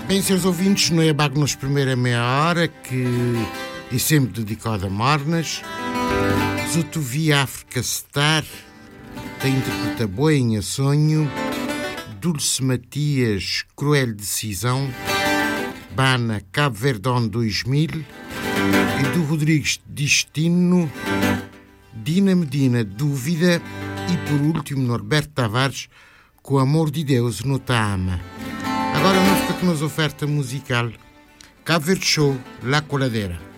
Bem, senhores ouvintes, não é Bagnos primeira meia hora que é sempre dedicado a Mornas. Zotovi África Star tem interpreta Boinha Sonho, Dulce Matias Cruel Decisão, Bana Cabo Verdão 2000 e do Rodrigues Destino, Dina Medina Dúvida e por último Norberto Tavares com Amor de Deus no Taama. Agora não fica com nos oferta musical Cabo Verde Show La Coladeira.